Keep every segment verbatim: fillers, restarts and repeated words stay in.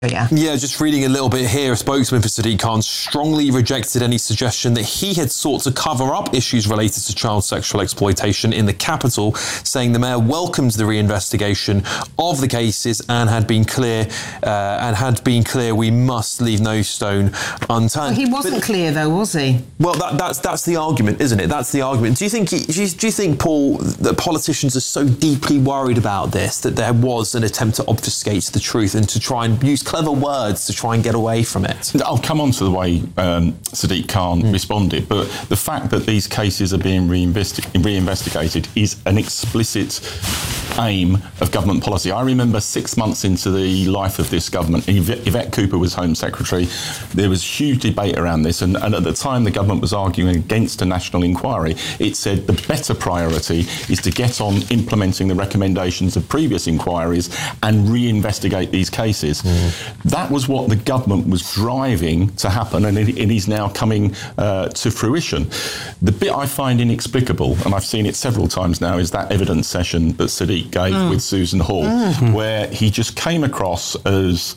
Yeah. yeah, just reading a little bit here, a spokesman for Sadiq Khan strongly rejected any suggestion that he had sought to cover up issues related to child sexual exploitation in the capital, saying the mayor welcomes the reinvestigation of the cases and had been clear uh, and had been clear we must leave no stone unturned. Well, he wasn't but, clear though, was he? Well, that, that's that's the argument, isn't it? That's the argument. Do you think, he, do, you, do you think, Paul, that politicians are so deeply worried about this that there was an attempt to obfuscate the truth and to try and use clever words to try and get away from it? I'll come on to the way um, Sadiq Khan mm. responded, but the fact that these cases are being reinvesti- reinvestigated is an explicit aim of government policy. I remember six months into the life of this government, Yvette Cooper was Home Secretary. There was huge debate around this, and, and at the time the government was arguing against a national inquiry. It said the better priority is to get on implementing the recommendations of previous inquiries and reinvestigate these cases. Mm. That was what the government was driving to happen, and it, it is now coming uh, to fruition. The bit I find inexplicable, and I've seen it several times now, is that evidence session that Sadiq gave mm. with Susan Hall, mm. where he just came across as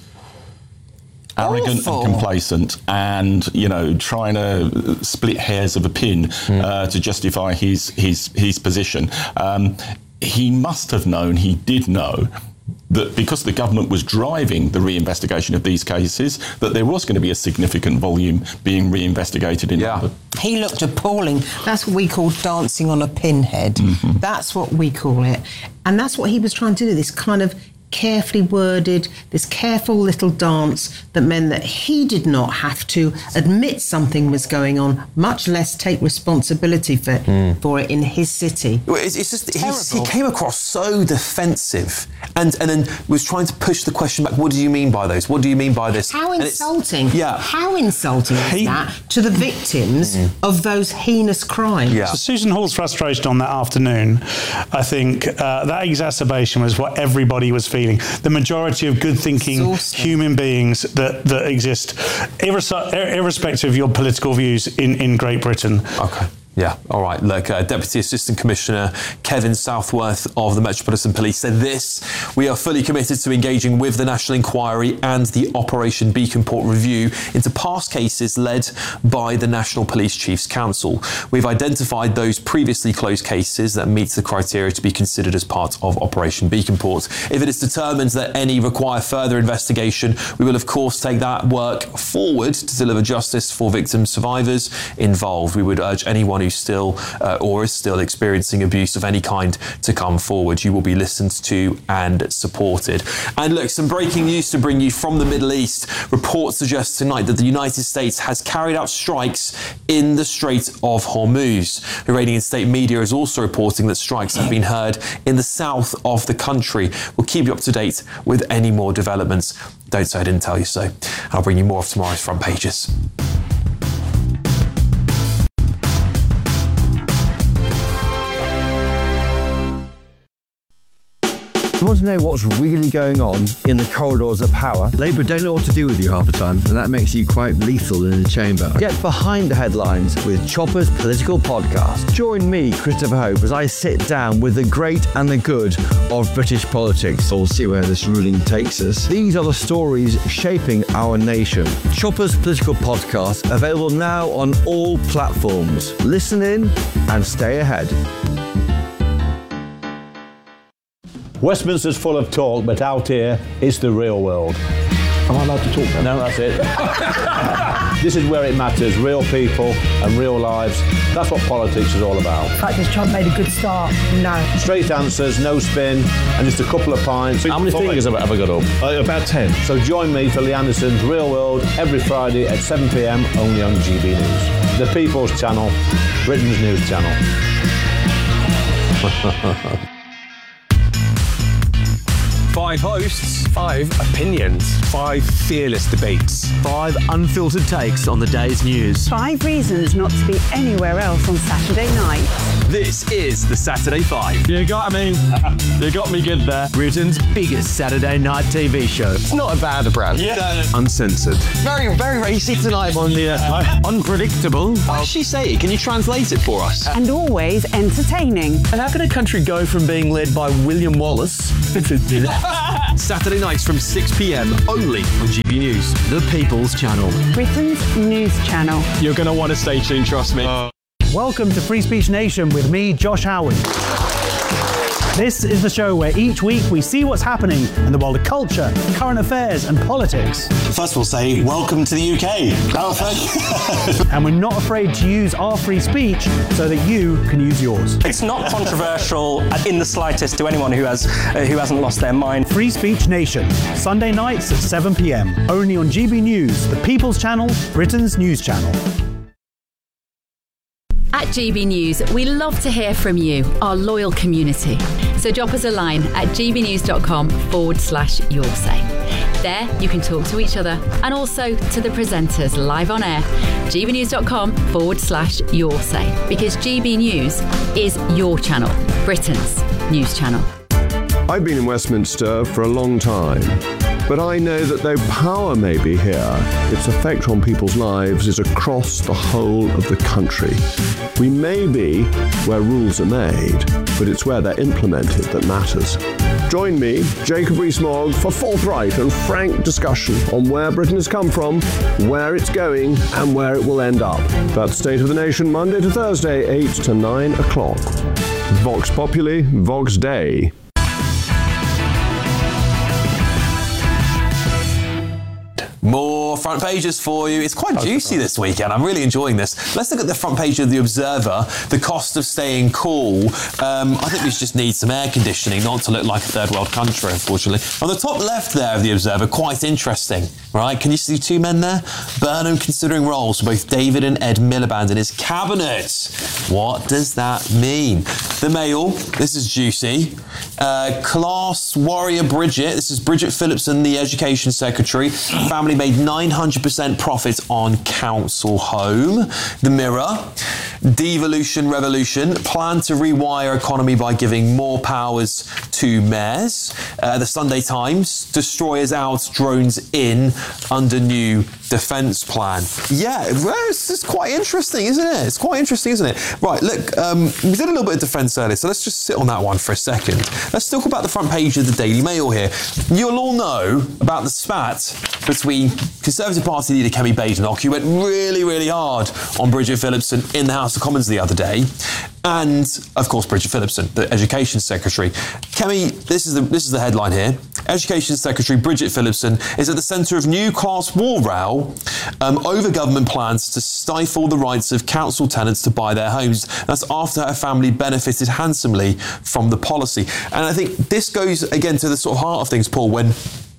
arrogant Awful. and complacent and, you know, trying to split hairs of a pin mm. uh, to justify his, his, his position. Um, he must have known, he did know, that because the government was driving the reinvestigation of these cases, that there was going to be a significant volume being reinvestigated in yeah. London. He looked appalling. That's what we call dancing on a pinhead. Mm-hmm. That's what we call it. And that's what he was trying to do, this kind of carefully worded, this careful little dance that meant that he did not have to admit something was going on, much less take responsibility for, mm. for it in his city. Well, it's, it's just he's, he came across so defensive and, and then was trying to push the question back, what do you mean by those? What do you mean by this? How insulting. Yeah. How insulting is he, that to the victims mm. of those heinous crimes? Yeah. So Susan Hall's frustration on that afternoon, I think uh, that exacerbation was what everybody was feeling. The majority of good-thinking Exhausting. human beings that, that exist, irres- irrespective of your political views in, in Great Britain. Okay. Yeah, all right. Look, uh, Deputy Assistant Commissioner Kevin Southworth of the Metropolitan Police said this: we are fully committed to engaging with the National Inquiry and the Operation Beacon Port review into past cases led by the National Police Chiefs Council. We've identified those previously closed cases that meet the criteria to be considered as part of Operation Beacon Port. If it is determined that any require further investigation, we will of course take that work forward to deliver justice for victim survivors involved. We would urge anyone who still uh, or is still experiencing abuse of any kind to come forward. You will be listened to and supported. And look, some breaking news to bring you from the Middle East. Reports suggest tonight that the United States has carried out strikes in the Strait of Hormuz. Iranian state media is also reporting that strikes have been heard in the south of the country. We'll keep you up to date with any more developments. Don't say I didn't tell you so. I'll bring you more of tomorrow's front pages. You want to know what's really going on in the corridors of power? Labour don't know what to do with you half the time, and that makes you quite lethal in the chamber. Get behind the headlines with Chopper's Political Podcast. Join me, Christopher Hope, as I sit down with the great and the good of British politics. We'll see where this ruling takes us. These are the stories shaping our nation. Chopper's Political Podcast, available now on all platforms. Listen in and stay ahead. Westminster's full of talk, but out here, it's the real world. Am I allowed to talk now? No, that's it. This is where it matters, real people and real lives. That's what politics is all about. In fact, has Trump made a good start? No. Straight answers, no spin, and just a couple of pints. How many fingers have I got up? Uh, about ten. So join me for Lee Anderson's Real World every Friday at seven p.m, only on G B News. The People's Channel, Britain's news channel. Five hosts, five opinions, five fearless debates, five unfiltered takes on the day's news, five reasons not to be anywhere else on Saturday night. This is the Saturday Five. You got me. You got me good there. Britain's biggest Saturday night T V show. It's not a bad brand. Yeah. Uncensored. Very, very racy tonight on the uh, unpredictable. What does she say? Can you translate it for us? And always entertaining. And how can a country go from being led by William Wallace Saturday nights from six p.m. only on G B News, the People's Channel. Britain's news channel. You're going to want to stay tuned, trust me. Uh. Welcome to Free Speech Nation with me, Josh Howard. This is the show where each week we see what's happening in the world of culture, current affairs and politics. First we'll say, welcome to the U K. Oh, thank you. And we're not afraid to use our free speech so that you can use yours. It's not controversial in the slightest to anyone who has uh, who hasn't lost their mind. Free Speech Nation, Sunday nights at seven p.m. Only on G B News, the People's Channel, Britain's news channel. At G B News, we love to hear from you, our loyal community. So drop us a line at gbnews.com forward slash your say. There, you can talk to each other and also to the presenters live on air. gbnews.com forward slash your say. Because G B News is your channel, Britain's news channel. I've been in Westminster for a long time, but I know that though power may be here, its effect on people's lives is across the whole of the country. We may be where rules are made, but it's where they're implemented that matters. Join me, Jacob Rees-Mogg, for forthright and frank discussion on where Britain has come from, where it's going, and where it will end up. That's State of the Nation, Monday to Thursday, eight to nine o'clock. Vox Populi, Vox Dei. More front pages for you. It's quite juicy this weekend. I'm really enjoying this. Let's look at the front page of The Observer. The cost of staying cool. Um, I think we just need some air conditioning, not to look like a third world country, unfortunately. On the top left there of The Observer, quite interesting, right? Can you see two men there? Burnham considering roles for both David and Ed Miliband in his cabinet. What does that mean? The Mail, this is juicy. Uh, class warrior Bridget, this is Bridget Phillipson, the Education Secretary. Family made nine hundred percent profit on council home. The Mirror, devolution revolution, plan to rewire economy by giving more powers to mayors. Uh, the Sunday Times, destroyers out, drones in under new defence plan. Yeah, well, it's, it's quite interesting, isn't it? It's quite interesting, isn't it? Right, look, um, we did a little bit of defence earlier, so let's just sit on that one for a second. Let's talk about the front page of the Daily Mail here. You'll all know about the spat between Conservative Party leader Kemi Badenoch, who went really, really hard on Bridget Phillipson in the House of Commons the other day, and, of course, Bridget Phillipson, the Education Secretary. Kemi, this is the this is the headline here. Education Secretary Bridget Phillipson is at the centre of new class war row um, over government plans to stifle the rights of council tenants to buy their homes. That's after her family benefited handsomely from the policy. And I think this goes, again, to the sort of heart of things, Paul, when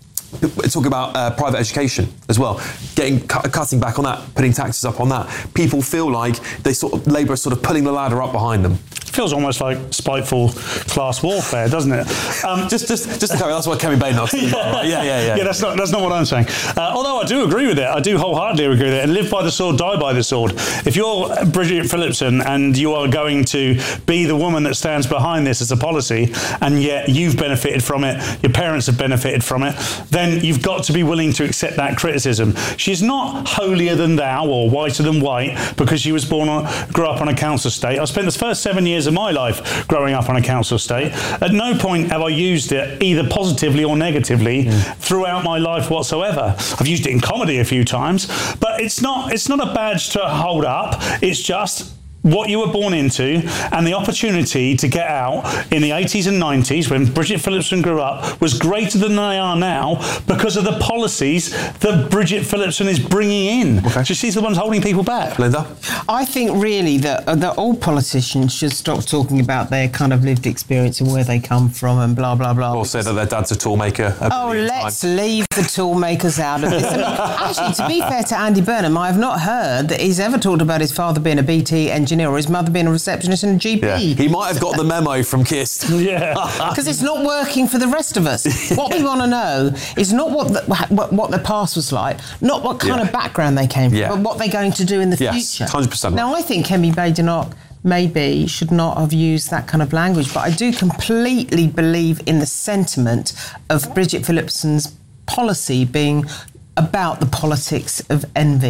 talk about uh, private education as well, getting cu- cutting back on that, putting taxes up on that. People feel like they sort of Labour are sort of pulling the ladder up behind them. Feels almost like spiteful class warfare, doesn't it? Um, just, just, just to cover, that's what Kemi Badenoch said. yeah, right? yeah, yeah, yeah. Yeah, that's not that's not what I'm saying. Uh, although I do agree with it, I do wholeheartedly agree with it. And live by the sword, die by the sword. If you're Bridget Phillipson and you are going to be the woman that stands behind this as a policy, and yet you've benefited from it, your parents have benefited from it, then you've got to be willing to accept that criticism. She's not holier than thou or whiter than white because she was born on, grew up on a council estate. I spent the first seven years of my life growing up on a council estate. At no point have I used it either positively or negatively mm. throughout my life whatsoever. I've used it in comedy a few times, but it's not it's not a badge to hold up. It's just what you were born into, and the opportunity to get out in the eighties and nineties when Bridget Phillipson grew up was greater than they are now because of the policies that Bridget Phillipson is bringing in. Okay. So she's the ones holding people back. Linda? I think really that, uh, that all politicians should stop talking about their kind of lived experience and where they come from and blah, blah, blah. Or say that their dad's a toolmaker. Oh, let's time. leave the toolmakers out of this. I mean, actually, to be fair to Andy Burnham, I have not heard that he's ever talked about his father being a B T engineer or his mother being a receptionist and a G P. Yeah. He might have got the memo from Kirsten. Yeah. Because it's not working for the rest of us. What we want to know is not what the, what, what the past was like, not what kind yeah. of background they came from, yeah. but what they're going to do in the yes, future. one hundred percent. Now, I think Kemi Badenoch maybe should not have used that kind of language, but I do completely believe in the sentiment of Bridget Phillipson's policy being about the politics of envy.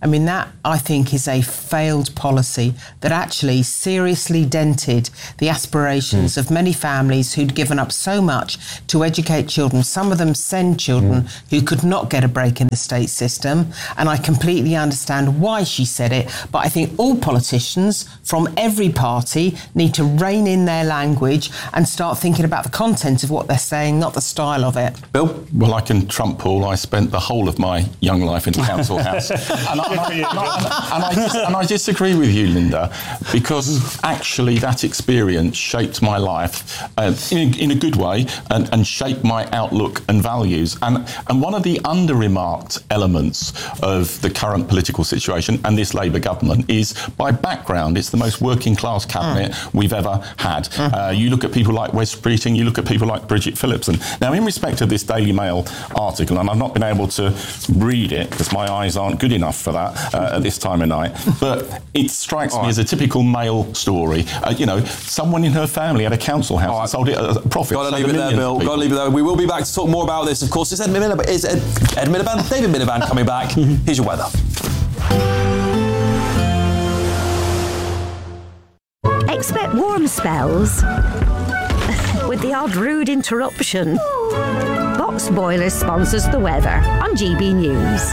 I mean, that, I think, is a failed policy that actually seriously dented the aspirations mm. of many families who'd given up so much to educate children. Some of them send children mm. who could not get a break in the state system, and I completely understand why she said it, but I think all politicians from every party need to rein in their language and start thinking about the content of what they're saying, not the style of it. Bill? Well, I can trump Paul. I spent the whole of my young life in the council house. and, I, and, I, and, I, and, I dis- and I disagree with you, Linda, because actually that experience shaped my life uh, in, in a good way and, and shaped my outlook and values. And, and one of the under-remarked elements of the current political situation and this Labour government is, by background, it's the most working-class cabinet mm. we've ever had. Mm. Uh, you look at people like Wes Streeting, you look at people like Bridget Phillipson. Now, in respect of this Daily Mail article, and I've not been able to read it because my eyes aren't good enough for that uh, at this time of night, but it strikes me as a typical Mail story. Uh, you know, someone in her family had a council house and sold it at a profit. Got to leave it there, Bill. Got to leave it there. We will be back to talk more about this. Of course, is Ed Miliband, is Ed, Ed Miliband, David Miliband coming back. Here's your weather. Expect warm spells with the odd rude interruption. Box Boilers sponsors the weather on G B News.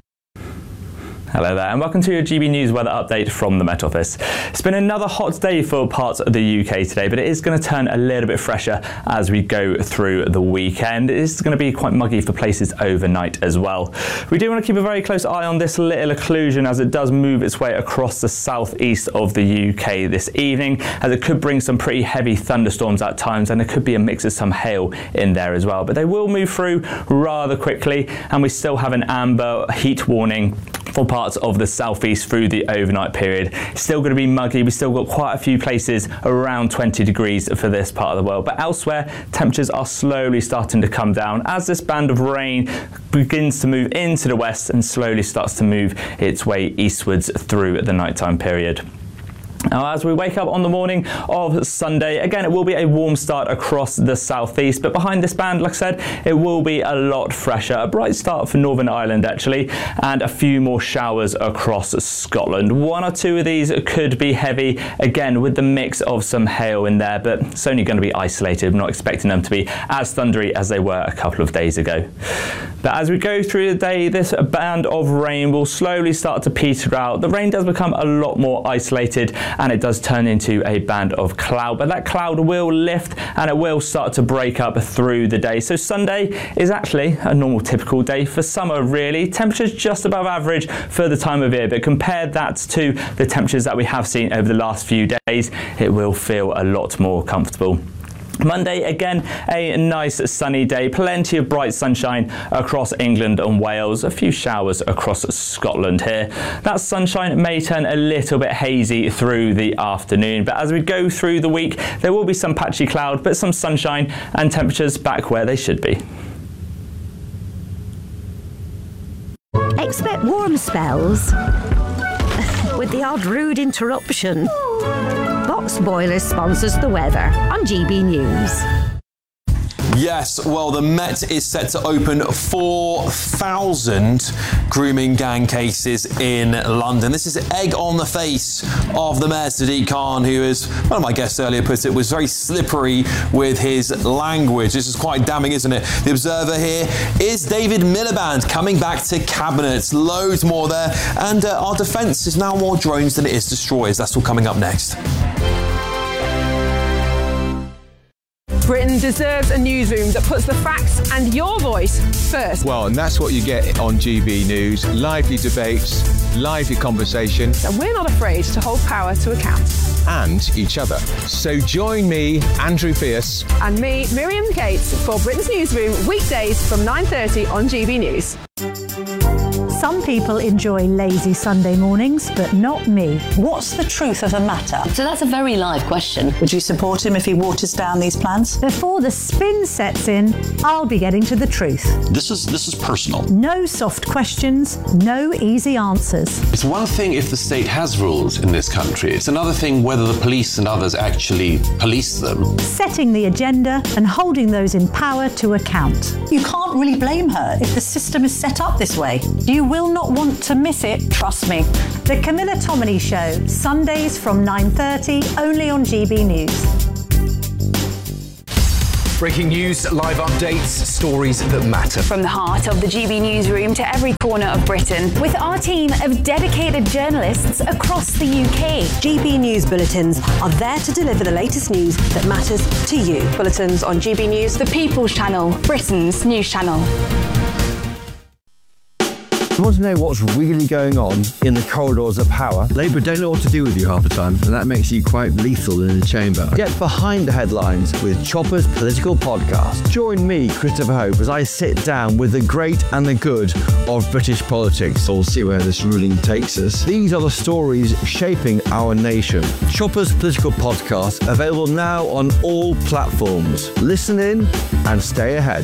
Hello there and welcome to your G B News weather update from the Met Office. It's been another hot day for parts of the U K today, but it is going to turn a little bit fresher as we go through the weekend. It is going to be quite muggy for places overnight as well. We do want to keep a very close eye on this little occlusion as it does move its way across the southeast of the U K this evening, as it could bring some pretty heavy thunderstorms at times, and there could be a mix of some hail in there as well. But they will move through rather quickly, and we still have an amber heat warning for parts of the southeast through the overnight period. It's still going to be muggy. We've still got quite a few places around twenty degrees for this part of the world, but elsewhere temperatures are slowly starting to come down as this band of rain begins to move into the west and slowly starts to move its way eastwards through the nighttime period. Now, as we wake up on the morning of Sunday, again, it will be a warm start across the southeast, but behind this band, like I said, it will be a lot fresher. A bright start for Northern Ireland, actually, and a few more showers across Scotland. One or two of these could be heavy, again, with the mix of some hail in there, but it's only going to be isolated. I'm not expecting them to be as thundery as they were a couple of days ago. But as we go through the day, this band of rain will slowly start to peter out. The rain does become a lot more isolated, and it does turn into a band of cloud, but that cloud will lift and it will start to break up through the day. So Sunday is actually a normal typical day for summer, really. Temperatures just above average for the time of year, but compare that to the temperatures that we have seen over the last few days, it will feel a lot more comfortable. Monday, again, a nice sunny day, plenty of bright sunshine across England and Wales, a few showers across Scotland here. That sunshine may turn a little bit hazy through the afternoon, but as we go through the week, there will be some patchy cloud, but some sunshine and temperatures back where they should be. Expect warm spells with the odd rude interruption. Box Boilers sponsors the weather on G B News. Yes, well, the Met is set to open four thousand grooming gang cases in London. This is egg on the face of the Mayor, Sadiq Khan, who, as one of my guests earlier put it, was very slippery with his language. This is quite damning, isn't it? The Observer here is David Miliband coming back to Cabinet. Loads more there. And uh, our defence is now more drones than it is destroyers. That's all coming up next. Britain deserves a newsroom that puts the facts and your voice first. Well, and that's what you get on G B News. Lively debates, lively conversation. And we're not afraid to hold power to account. And each other. So join me, Andrew Pierce. And me, Miriam Gates, for Britain's Newsroom, weekdays from nine thirty on G B News. Some people enjoy lazy Sunday mornings, but not me. What's the truth of the matter? So that's a very live question. Would you support him if he waters down these plans? Before the spin sets in, I'll be getting to the truth. This is this is personal. No soft questions, no easy answers. It's one thing if the state has rules in this country. It's another thing whether the police and others actually police them. Setting the agenda and holding those in power to account. You can't really blame her if the system is set up this way. Do you will not want to miss it, trust me. The Camilla Tominey Show, Sundays from nine thirty, only on G B News. Breaking news, live updates, stories that matter. From the heart of the G B newsroom to every corner of Britain, with our team of dedicated journalists across the U K. G B News Bulletins are there to deliver the latest news that matters to you. Bulletins on G B News, the People's Channel, Britain's news channel. You want to know what's really going on in the corridors of power? Labour don't know what to do with you half the time, and that makes you quite lethal in the chamber. Get behind the headlines with Chopper's Political Podcast. Join me, Christopher Hope, as I sit down with the great and the good of British politics. We'll see where this ruling takes us. These are the stories shaping our nation. Chopper's Political Podcast, available now on all platforms. Listen in and stay ahead.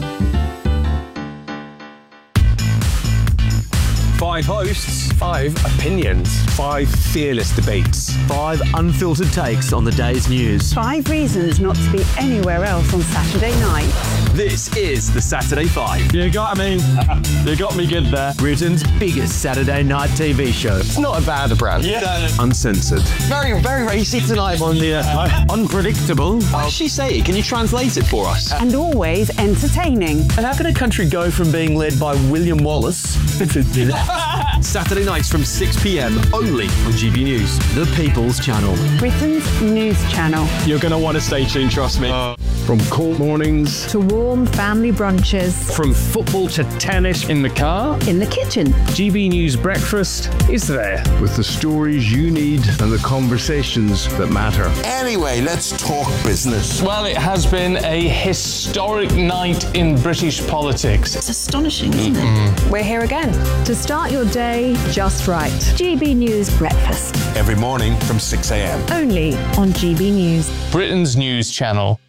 Five hosts, five opinions, five fearless debates, five unfiltered takes on the day's news. Five reasons not to be anywhere else on Saturday night. This is the Saturday Five. You got me. You got me good there. Britain's biggest Saturday night T V show. It's not a bad brand. Yeah. Uncensored. Very, very racy tonight. On the uh, unpredictable. What did she say? Can you translate it for us? And always entertaining. And how can a country go from being led by William Wallace Saturday nights from six p.m. only on G B News, the People's Channel. Britain's news channel. You're going to want to stay tuned, trust me. Uh, From cold mornings to warm family brunches. From football to tennis in the car. In the kitchen. G B News breakfast is there. with the stories you need and the conversations that matter. Anyway, let's talk business. Well, it has been a historic night in British politics. It's astonishing, isn't it? We're here again. To start your day just right. G B News Breakfast. Every morning from six a.m. Only on G B News. Britain's news channel.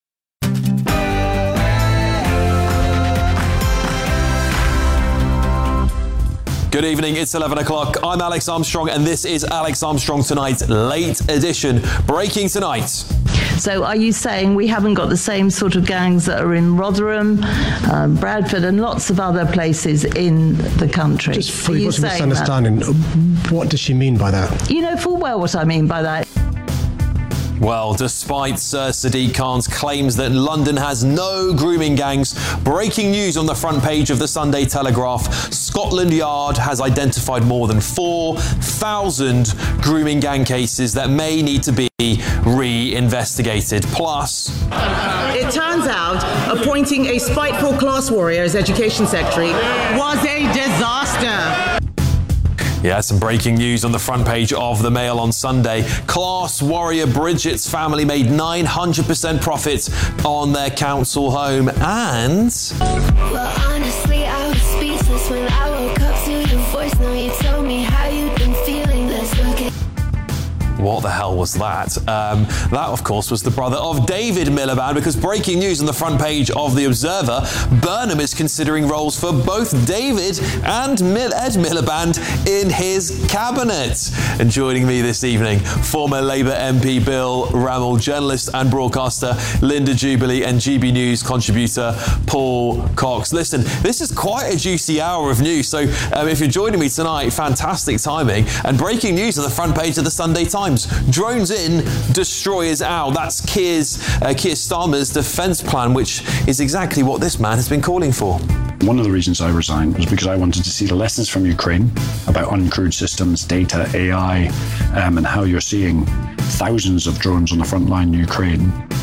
Good evening, it's eleven o'clock. I'm Alex Armstrong, and this is Alex Armstrong Tonight's late edition. Breaking tonight. So are you saying we haven't got the same sort of gangs that are in Rotherham, um, Bradford, and lots of other places in the country? Just for your misunderstanding, what does she mean by that? You know full well what I mean by that. Well, despite Sir Sadiq Khan's claims that London has no grooming gangs, breaking news on the front page of the Sunday Telegraph, Scotland Yard has identified more than four thousand grooming gang cases that may need to be re-investigated. Plus, it turns out appointing a spiteful class warrior as Education Secretary was a disaster. Yeah, some breaking news on the front page of the Mail on Sunday. Class warrior Bridget's family made nine hundred percent profit on their council home, and... Well, honestly, I was speechless when I woke up to your voice. Now you told me how you've been feeling. Let's look at... What the hell was that? Um, that, of course, was the brother of David Miliband, because breaking news on the front page of The Observer, Burnham is considering roles for both David and Mil- Ed Miliband in his cabinet. And joining me this evening, former Labour M P Bill Rammell, journalist and broadcaster Linda Jubilee, and G B News contributor Paul Cox. Listen, this is quite a juicy hour of news, so um, if you're joining me tonight, fantastic timing. And breaking news on the front page of the Sunday Times. Drones in, destroyers out. That's Keir's, uh, Keir Starmer's defence plan, which is exactly what this man has been calling for. One of the reasons I resigned was because I wanted to see the lessons from Ukraine about uncrewed systems, data, A I, um, and how you're seeing thousands of drones on the front line in Ukraine